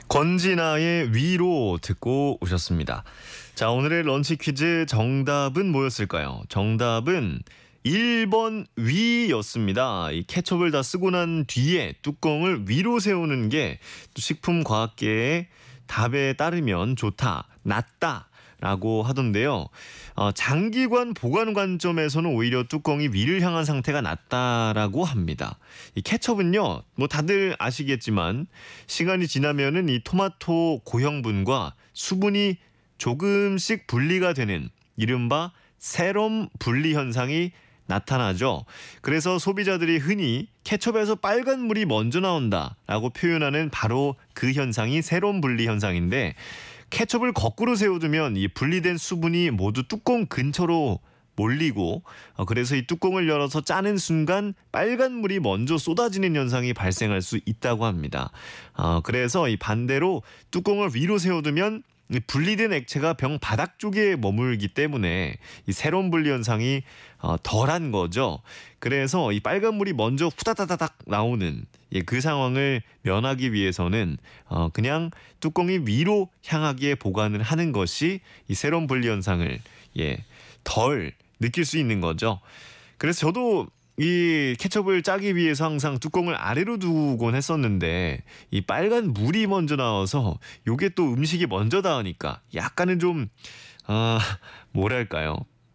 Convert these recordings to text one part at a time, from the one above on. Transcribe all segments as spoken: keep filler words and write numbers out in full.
권진아의 위로 듣고 오셨습니다. 자, 오늘의 런치 퀴즈 정답은 뭐였을까요? 정답은 일 번 위였습니다. 이 케첩을 다 쓰고 난 뒤에 뚜껑을 위로 세우는 게 식품과학계의 답에 따르면 좋다, 낫다 라고 하던데요. 어, 장기관 보관 관점에서는 오히려 뚜껑이 위를 향한 상태가 낫다라고 합니다. 이 케첩은요, 뭐 다들 아시겠지만 시간이 지나면은 이 토마토 고형분과 수분이 조금씩 분리가 되는 이른바 세럼 분리 현상이 나타나죠. 그래서 소비자들이 흔히 케첩에서 빨간 물이 먼저 나온다라고 표현하는 바로 그 현상이 세럼 분리 현상인데, 케첩을 거꾸로 세워두면 이 분리된 수분이 모두 뚜껑 근처로 몰리고 어, 그래서 이 뚜껑을 열어서 짜는 순간 빨간 물이 먼저 쏟아지는 현상이 발생할 수 있다고 합니다. 어, 그래서 이 반대로 뚜껑을 위로 세워두면 이 분리된 액체가 병 바닥 쪽에 머물기 때문에 이 세럼 분리 현상이 어, 덜한 거죠. 그래서 이 빨간 물이 먼저 후다다다닥 나오는 예, 그 상황을 면하기 위해서는 어, 그냥 뚜껑이 위로 향하게 보관을 하는 것이 이 세럼 분리 현상을 예, 덜 느낄 수 있는 거죠. 그래서 저도 이 케첩을 짜기 위해서 항상 뚜껑을 아래로 두곤 했었는데 이 빨간 물이 먼저 나와서 요게 또 음식이 먼저 닿으니까 약간은 좀 아, 뭐랄까요?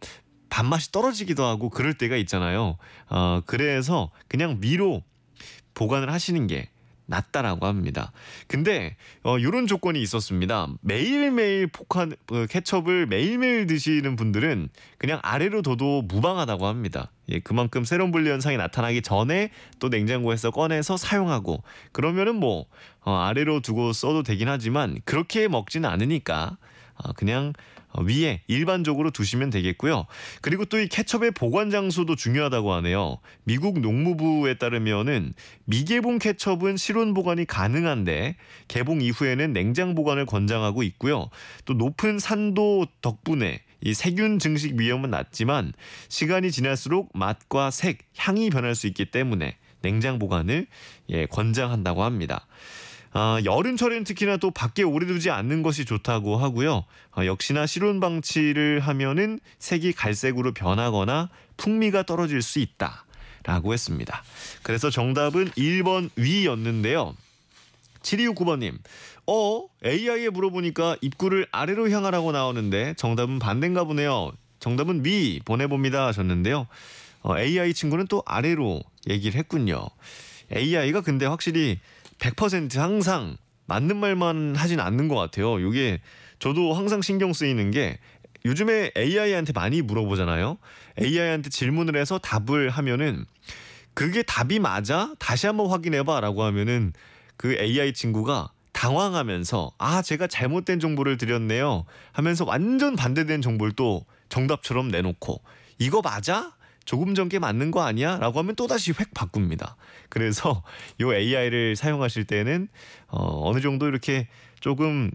밥맛이 떨어지기도 하고 그럴 때가 있잖아요. 어, 그래서 그냥 위로 보관을 하시는 게 낫다라고 합니다. 근데 어, 이런 조건이 있었습니다. 매일매일 포칸 어, 케첩을 매일매일 드시는 분들은 그냥 아래로 둬도 무방하다고 합니다. 예, 그만큼 세럼 분리 현상이 나타나기 전에 또 냉장고에서 꺼내서 사용하고 그러면은 뭐 어, 아래로 두고 써도 되긴 하지만 그렇게 먹지는 않으니까 어, 그냥 위에 일반적으로 두시면 되겠고요. 그리고 또 이 케첩의 보관 장소도 중요하다고 하네요. 미국 농무부에 따르면은 미개봉 케첩은 실온 보관이 가능한데 개봉 이후에는 냉장 보관을 권장하고 있고요. 또 높은 산도 덕분에 이 세균 증식 위험은 낮지만 시간이 지날수록 맛과 색, 향이 변할 수 있기 때문에 냉장 보관을 예, 권장한다고 합니다. 아, 여름철에는 특히나 또 밖에 오래 두지 않는 것이 좋다고 하고요. 아, 역시나 실온 방치를 하면은 색이 갈색으로 변하거나 풍미가 떨어질 수 있다라고 했습니다. 그래서 정답은 일 번 위였는데요. 칠이육구 번님, 어? 에이아이에 물어보니까 입구를 아래로 향하라고 나오는데 정답은 반대인가 보네요. 정답은 위 보내봅니다 하셨는데요. 어, 에이아이 친구는 또 아래로 얘기를 했군요. 에이아이가 근데 확실히 백 퍼센트 항상 맞는 말만 하진 않는 것 같아요. 이게 저도 항상 신경 쓰이는 게 요즘에 에이아이한테 많이 물어보잖아요. 에이아이한테 질문을 해서 답을 하면은 그게 답이 맞아? 다시 한번 확인해봐 라고 하면은 그 에이아이 친구가 당황하면서 아 제가 잘못된 정보를 드렸네요 하면서 완전 반대된 정보를 또 정답처럼 내놓고 이거 맞아? 조금 전 게 맞는 거 아니야? 라고 하면 또다시 획 바꿉니다. 그래서 이 에이아이를 사용하실 때는 어, 어느 정도 이렇게 조금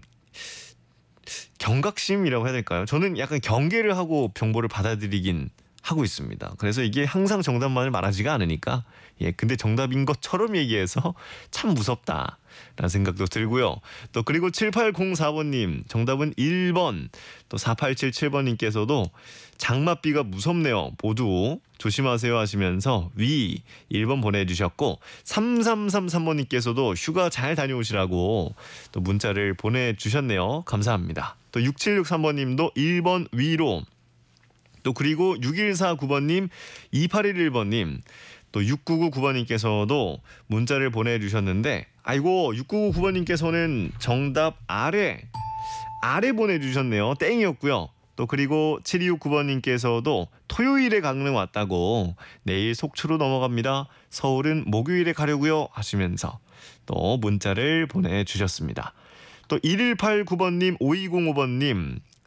경각심이라고 해야 될까요? 저는 약간 경계를 하고 정보를 받아들이긴 하고 있습니다. 그래서 이게 항상 정답만을 말하지가 않으니까 예 근데 정답인 것처럼 얘기해서 참 무섭다라는 생각도 들고요. 또 그리고 칠팔공사 번님 정답은 일 번, 또 사팔칠칠 번님께서도 장맛비가 무섭네요. 모두 조심하세요 하시면서 위 일 번 보내주셨고 삼삼삼삼 번님께서도 휴가 잘 다녀오시라고 또 문자를 보내주셨네요. 감사합니다. 또 육칠육삼 번님도 일 번 위로, 또 그리고 육일사구 번님, 이팔일일 번님, 또 육구구구 번님께서도 문자를 보내주셨는데 아이고 육구구구 번님께서는 정답 아래 아래 보내주셨네요. 땡이었고요. 또 그리고 칠이육구 번님께서도 토요일에 강릉 왔다고 내일 속초로 넘어갑니다. 서울은 목요일에 가려고요 하시면서 또 문자를 보내주셨습니다. 또 일일팔구 번님, 오이공오 번님,